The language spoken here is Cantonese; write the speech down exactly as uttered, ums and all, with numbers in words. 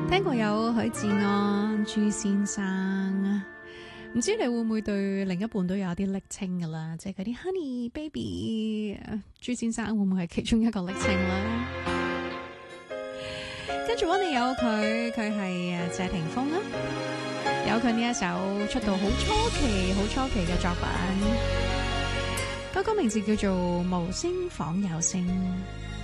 聽過有許志安、朱先生，唔知你會唔會對另一半都有啲昵稱噶啦？即係嗰啲 Honey Baby， 朱先生會唔會係其中一個昵稱咧？跟住我哋有佢，佢係謝霆鋒啦，有佢呢一首出道好初期、好初期嘅作品，歌歌名字叫做《無聲仿有聲》。